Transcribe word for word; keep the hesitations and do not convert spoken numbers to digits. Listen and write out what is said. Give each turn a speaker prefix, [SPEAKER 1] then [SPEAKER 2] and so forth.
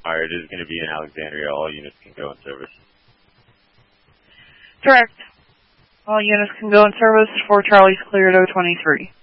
[SPEAKER 1] required is going to be in Alexandria. All units can go in service.
[SPEAKER 2] Correct. All units can go in service. four Charlie's cleared oh twenty-three.